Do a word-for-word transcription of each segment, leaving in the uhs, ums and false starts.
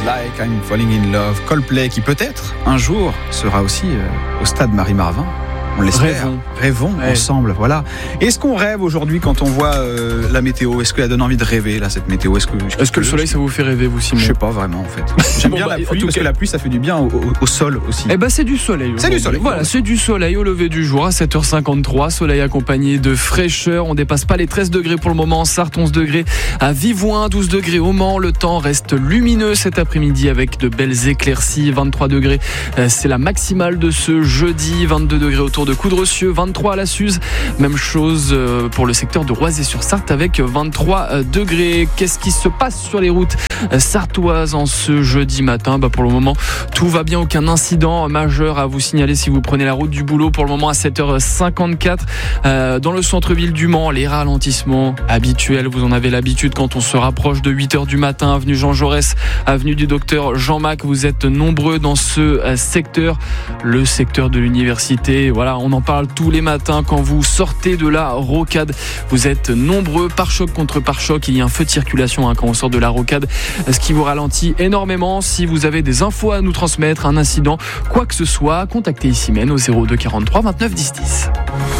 Like I'm Falling in Love, Coldplay qui peut-être un jour sera aussi euh, au stade Marie-Marvin. On l'espère. Rêvons, Rêvons ouais. ensemble, voilà. Est-ce qu'on rêve aujourd'hui quand on voit euh, la météo ? Est-ce qu'elle donne envie de rêver, là, cette météo ? Est-ce que, est-ce est-ce que le soleil, ça vous fait rêver, vous, Simon ? Je sais pas vraiment, en fait. J'aime bon, bien bah, la pluie, parce cas... que la pluie, ça fait du bien au, au, au sol aussi. Eh ben, c'est du soleil. C'est du soleil. Voilà, c'est du soleil au lever du jour à sept heures cinquante-trois. Soleil accompagné de fraîcheur. On dépasse pas les treize degrés pour le moment en Sarthe, onze degrés à Vivoin, douze degrés au Mans. Le temps reste lumineux cet après-midi avec de belles éclaircies. vingt-trois degrés, c'est la maximale de ce jeudi. vingt-deux degrés autour de Coudrecieux, vingt-trois à la Suze. Même chose pour le secteur de Roisey-sur-Sarthe avec vingt-trois degrés. Qu'est-ce qui se passe sur les routes sartoises en ce jeudi matin ? Bah pour le moment, tout va bien. Aucun incident majeur à vous signaler si vous prenez la route du boulot. Pour le moment, à sept heures cinquante-quatre, euh, dans le centre-ville du Mans, les ralentissements habituels. Vous en avez l'habitude quand on se rapproche de huit heures du matin. Avenue Jean Jaurès, avenue du docteur Jean Mac. Vous êtes nombreux dans ce secteur, le secteur de l'université. Voilà, on en parle tous les matins quand vous sortez de la rocade. Vous êtes nombreux, pare-choc contre pare-choc. Il y a un feu de circulation hein, quand on sort de la rocade, ce qui vous ralentit énormément. Si vous avez des infos à nous transmettre, un incident, quoi que ce soit, contactez Issymène au zéro deux quarante-trois vingt-neuf dix dix.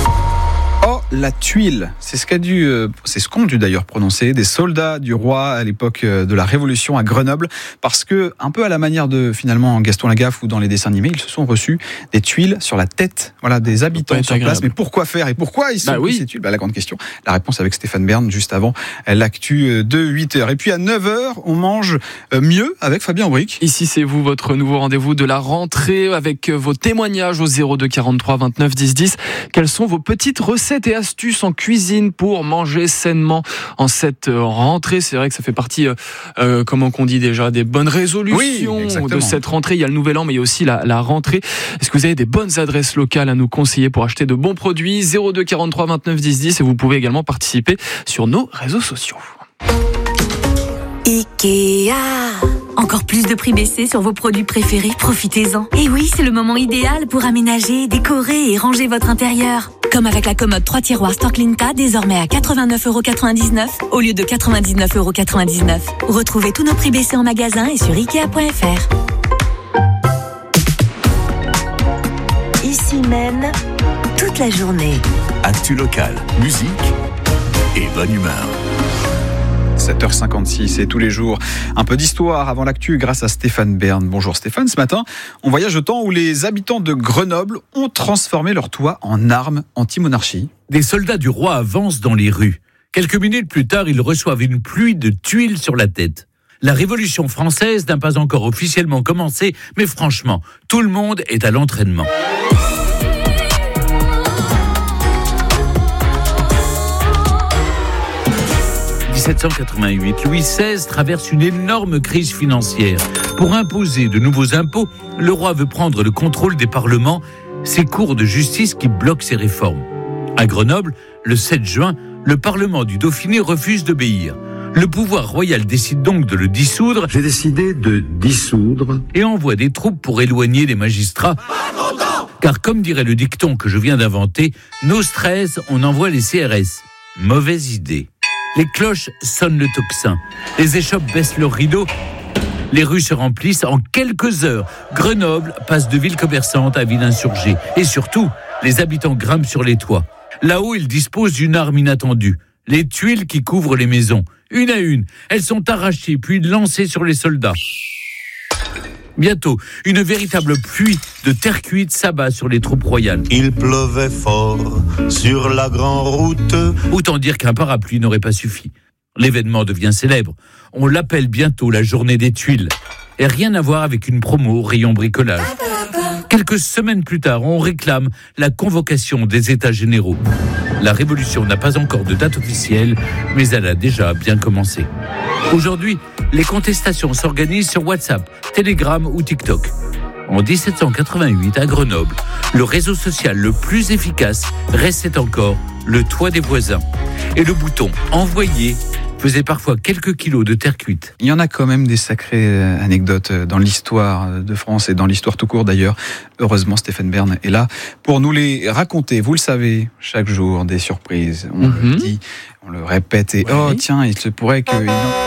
Oh, la tuile, c'est ce qu'a dû, euh, c'est ce qu'ont dû d'ailleurs prononcer des soldats du roi à l'époque de la Révolution à Grenoble, parce que un peu à la manière de finalement Gaston Lagaffe ou dans les dessins animés, ils se sont reçus des tuiles sur la tête, voilà, des habitants sur place. Mais pourquoi faire et pourquoi ils sont bah oui. ces tuiles ? Bah, la grande question. La réponse avec Stéphane Bern juste avant l'actu de huit heures. Et puis à neuf heures, on mange mieux avec Fabien Aubric. Ici, c'est vous, votre nouveau rendez-vous de la rentrée avec vos témoignages au zéro deux quarante-trois vingt-neuf dix dix. Quelles sont vos petites recettes et astuces en cuisine pour manger sainement en cette rentrée ? C'est vrai que ça fait partie, euh, comment qu'on dit déjà, des bonnes résolutions oui, de cette rentrée. Il y a le nouvel an, mais il y a aussi la, la rentrée. Est-ce que vous avez des bonnes adresses locales à nous conseiller pour acheter de bons produits ? zéro deux quarante-trois vingt-neuf dix dix et vous pouvez également participer sur nos réseaux sociaux. Ikea. Encore plus de prix baissés sur vos produits préférés, profitez-en. Et oui, c'est le moment idéal pour aménager, décorer et ranger votre intérieur. Comme avec la commode trois tiroirs Storklinta, désormais à quatre-vingt-neuf euros quatre-vingt-dix-neuf au lieu de quatre-vingt-dix-neuf euros quatre-vingt-dix-neuf. Retrouvez tous nos prix baissés en magasin et sur ikea point f r. Issymène, toute la journée. Actu locale, musique et bonne humeur. sept heures cinquante-six et tous les jours, un peu d'histoire avant l'actu grâce à Stéphane Bern. Bonjour Stéphane, ce matin, on voyage au temps où les habitants de Grenoble ont transformé leur toit en arme anti-monarchie. Des soldats du roi avancent dans les rues. Quelques minutes plus tard, ils reçoivent une pluie de tuiles sur la tête. La Révolution française n'a pas encore officiellement commencé, mais franchement, tout le monde est à l'entraînement. dix-sept cent quatre-vingt-huit, Louis seize traverse une énorme crise financière. Pour imposer de nouveaux impôts, le roi veut prendre le contrôle des parlements, ces cours de justice qui bloquent ses réformes. À Grenoble, le sept juin, le parlement du Dauphiné refuse d'obéir. Le pouvoir royal décide donc de le dissoudre. J'ai décidé de dissoudre. Et envoie des troupes pour éloigner les magistrats. Car comme dirait le dicton que je viens d'inventer, nos stress, on envoie les C R S. Mauvaise idée. Les cloches sonnent le tocsin. Les échoppes baissent leurs rideaux. Les rues se remplissent en quelques heures. Grenoble passe de ville commerçante à ville insurgée. Et surtout, les habitants grimpent sur les toits. Là-haut, ils disposent d'une arme inattendue. Les tuiles qui couvrent les maisons. Une à une, elles sont arrachées puis lancées sur les soldats. Bientôt, une véritable pluie de terre cuite s'abat sur les troupes royales. Il pleuvait fort sur la grande route. Autant dire qu'un parapluie n'aurait pas suffi. L'événement devient célèbre. On l'appelle bientôt la journée des tuiles. Et rien à voir avec une promo au rayon bricolage. Quelques semaines plus tard, on réclame la convocation des États généraux. La révolution n'a pas encore de date officielle, mais elle a déjà bien commencé. Aujourd'hui, les contestations s'organisent sur WhatsApp, Telegram ou TikTok. En dix-sept cent quatre-vingt-huit, à Grenoble, le réseau social le plus efficace restait encore le toit des voisins. Et le bouton « Envoyer » faisait parfois quelques kilos de terre cuite. Il y en a quand même des sacrées anecdotes dans l'histoire de France et dans l'histoire tout court d'ailleurs. Heureusement, Stéphane Bern est là pour nous les raconter. Vous le savez, chaque jour, des surprises. On mm-hmm. le dit, on le répète et ouais. oh tiens, il se pourrait que...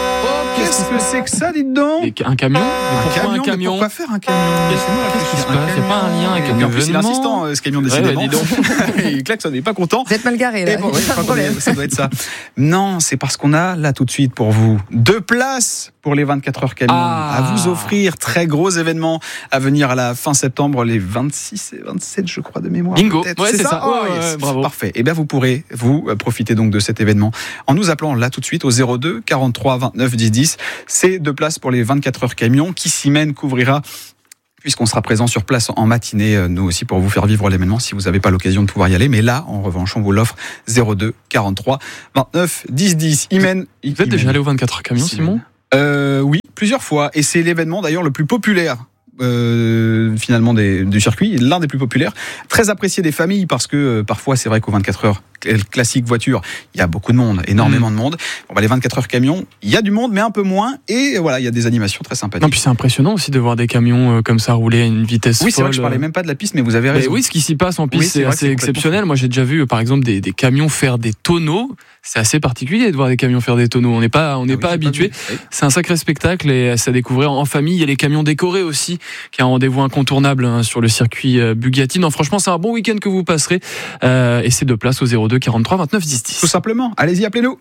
Qu'est-ce que c'est que ça, dites donc? Et un camion? Mais Un pourquoi camion, un camion? mais pourquoi faire un camion? Laissez-moi réfléchir. Il n'y a pas un lien avec un En plus, il est événement. insistant, euh, ce camion, décidément. Ouais, dis donc. Il klaxonne, il n'est pas content. Vous êtes mal garé là. Et bon, Il y a oui, pas de je crois qu'on problème. est- ça doit être ça. Non, c'est parce qu'on a là tout de suite pour vous deux places pour les vingt-quatre heures camion Ah. à vous offrir. Très gros événement à venir à la fin septembre, les vingt-six et vingt-sept, je crois, de mémoire. Bingo. peut-être. Ouais, c'est ça. Oh, Ouais, yes. ouais, bravo. Parfait. Et bien, vous pourrez vous euh, profiter donc de cet événement en nous appelant là tout de suite au zéro deux quarante-trois vingt-neuf dix dix. C'est deux places pour les vingt-quatre heures camion qui Simène couvrira, puisqu'on sera présent sur place en matinée, euh, nous aussi, pour vous faire vivre l'événement si vous n'avez pas l'occasion de pouvoir y aller. Mais là, en revanche, on vous l'offre zéro deux quarante-trois vingt-neuf dix dix. Imen, Vous êtes déjà allé aux vingt-quatre heures camion, Simon? euh, Oui, plusieurs fois. Et c'est l'événement d'ailleurs le plus populaire. Euh, finalement des, du circuit, l'un des plus populaires, très apprécié des familles parce que euh, parfois c'est vrai qu'aux vingt-quatre heures classique voiture, il y a beaucoup de monde, énormément mmh. de monde. Bon, bah, les vingt-quatre heures camions, il y a du monde mais un peu moins et voilà, il y a des animations très sympathiques. Non, puis c'est impressionnant aussi de voir des camions euh, comme ça rouler à une vitesse oui, folle. c'est vrai que je parlais même pas de la piste, mais vous avez raison. Mais oui, ce qui s'y passe en piste, oui, c'est c'est vrai assez c'est exceptionnel. Moi, j'ai déjà vu, par exemple, des, des camions faire des tonneaux. C'est assez particulier de voir des camions faire des tonneaux. On n'est pas, on n'est ah pas oui, habitué. Pas oui. C'est un sacré spectacle et c'est à découvrir en famille. Il y a les camions décorés aussi, qui est un rendez-vous incontournable hein, sur le circuit euh, Bugatti. Non, franchement, c'est un bon week-end que vous passerez. Euh, et c'est de place au zéro deux quarante-trois vingt-neuf dix dix. Tout simplement. Allez-y, appelez-nous.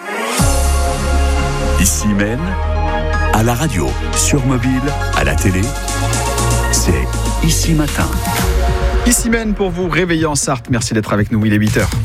Ici Maine, à la radio, sur mobile, à la télé, c'est Ici Matin. Ici Maine pour vous réveiller en Sarthe. Merci d'être avec nous. Il est huit heures.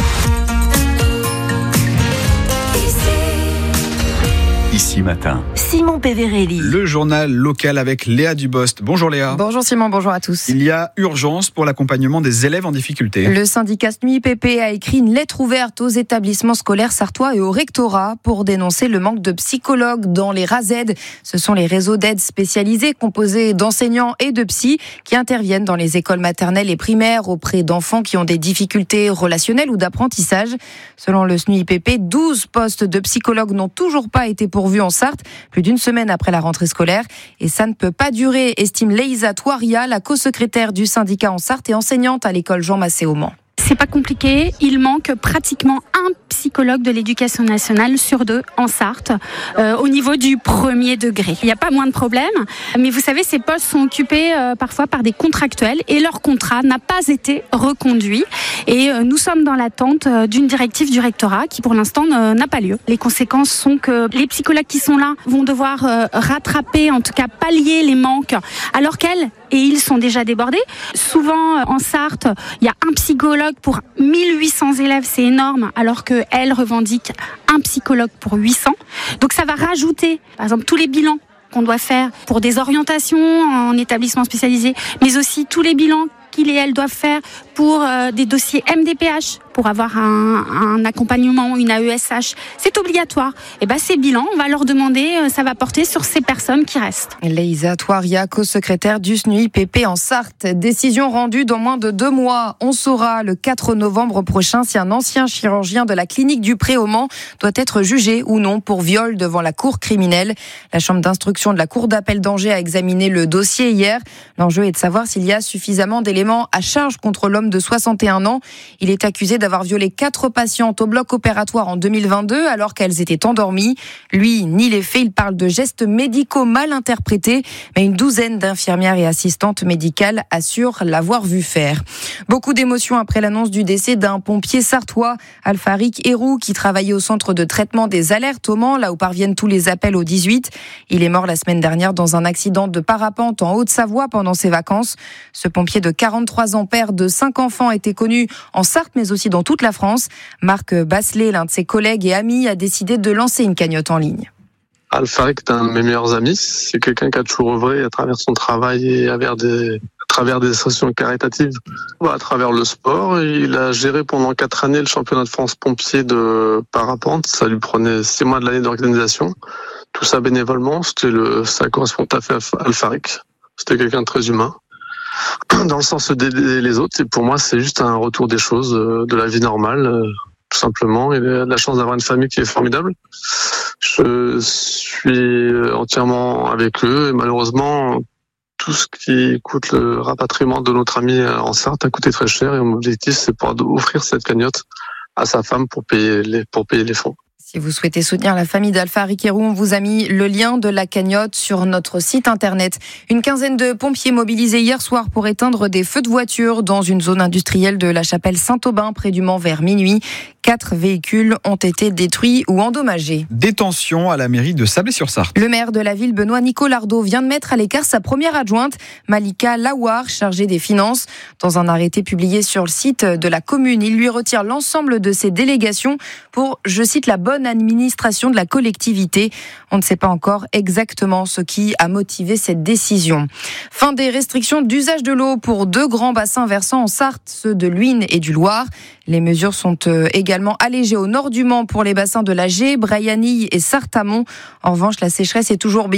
Ici Matin. Simon Péverelli. Le journal local avec Léa Dubost. Bonjour Léa. Bonjour Simon, bonjour à tous. Il y a urgence pour l'accompagnement des élèves en difficulté. Le syndicat S N U I P P a écrit une lettre ouverte aux établissements scolaires sartois et au rectorat pour dénoncer le manque de psychologues dans les R A Z. Ce sont les réseaux d'aide spécialisés composés d'enseignants et de psys qui interviennent dans les écoles maternelles et primaires auprès d'enfants qui ont des difficultés relationnelles ou d'apprentissage. Selon le S N U I P P, douze postes de psychologues n'ont toujours pas été pourvus en Sarthe, plus d'une semaine après la rentrée scolaire. Et ça ne peut pas durer, estime Leïsa Touaria, la co-secrétaire du syndicat en Sarthe et enseignante à l'école Jean Massé au Mans. C'est pas compliqué, il manque pratiquement un psychologue de l'éducation nationale sur deux en Sarthe, euh, au niveau du premier degré. Il n'y a pas moins de problèmes, mais vous savez, ces postes sont occupés euh, parfois par des contractuels et leur contrat n'a pas été reconduit. Et euh, nous sommes dans l'attente euh, d'une directive du rectorat qui pour l'instant euh, n'a pas lieu. Les conséquences sont que les psychologues qui sont là vont devoir euh, rattraper, en tout cas pallier les manques, alors qu'elles et ils sont déjà débordés. Souvent, en Sarthe, il y a un psychologue pour mille huit cents élèves, c'est énorme, alors qu'elles revendiquent un psychologue pour huit cents. Donc ça va rajouter, par exemple, tous les bilans qu'on doit faire pour des orientations en établissement spécialisé, mais aussi tous les bilans qu'ils et elles doivent faire pour euh, des dossiers M D P H, pour avoir un, un accompagnement, une A E S H. C'est obligatoire. Et ben ces bilans, on va leur demander, euh, ça va porter sur ces personnes qui restent. Leïsa Touaria, co-secrétaire du S N U I P P en Sarthe. Décision rendue dans moins de deux mois. On saura le quatre novembre prochain si un ancien chirurgien de la clinique du Pré au Mans doit être jugé ou non pour viol devant la cour criminelle. La chambre d'instruction de la cour d'appel d'Angers a examiné le dossier hier. L'enjeu est de savoir s'il y a suffisamment d'éléments à charge contre l'homme de soixante et un ans. Il est accusé d'avoir violé quatre patientes au bloc opératoire en deux mille vingt-deux alors qu'elles étaient endormies. Lui nie les faits, il parle de gestes médicaux mal interprétés, mais une douzaine d'infirmières et assistantes médicales assurent l'avoir vu faire. Beaucoup d'émotions après l'annonce du décès d'un pompier sartois, Alpharic Héroux, qui travaillait au centre de traitement des alertes au Mans, là où parviennent tous les appels au dix-huit. Il est mort la semaine dernière dans un accident de parapente en Haute-Savoie pendant ses vacances. Ce pompier de quarante-trois ans, père de cinq enfants, était connu en Sarthe mais aussi dans toute la France. Marc Basselet, l'un de ses collègues et amis, a décidé de lancer une cagnotte en ligne. Alpharic est un de mes meilleurs amis. C'est quelqu'un qui a toujours œuvré à travers son travail et à travers des, à travers des associations caritatives. À travers le sport, il a géré pendant quatre années le championnat de France pompier de parapente. Ça lui prenait six mois de l'année d'organisation. Tout ça bénévolement. C'était le, ça correspond tout à fait à Alpharic. C'était quelqu'un de très humain, dans le sens d'aider les autres. Et pour moi, c'est juste un retour des choses, de la vie normale, tout simplement. Il a de la chance d'avoir une famille qui est formidable. Je suis entièrement avec eux et malheureusement, tout ce qui coûte le rapatriement de notre ami en Sarthe a coûté très cher et mon objectif, c'est pour offrir cette cagnotte à sa femme pour payer les, pour payer les fonds. Si vous souhaitez soutenir la famille d'Alpha Riquerou, on vous a mis le lien de la cagnotte sur notre site internet. Une quinzaine de pompiers mobilisés hier soir pour éteindre des feux de voiture dans une zone industrielle de la chapelle Saint-Aubin, près du Mans, vers minuit. Quatre véhicules ont été détruits ou endommagés. Détention à la mairie de Sablé-sur-Sarthe. Le maire de la ville, Benoît Nicolardo, vient de mettre à l'écart sa première adjointe, Malika Lawar, chargée des finances. Dans un arrêté publié sur le site de la commune, il lui retire l'ensemble de ses délégations pour, je cite, la bonne administration de la collectivité. On ne sait pas encore exactement ce qui a motivé cette décision. Fin des restrictions d'usage de l'eau pour deux grands bassins versants en Sarthe, ceux de l'Huisne et du Loir. Les mesures sont également allégées au nord du Mans pour les bassins de la Gée, Braillanig et Sarthe-Amont. En revanche, la sécheresse est toujours bien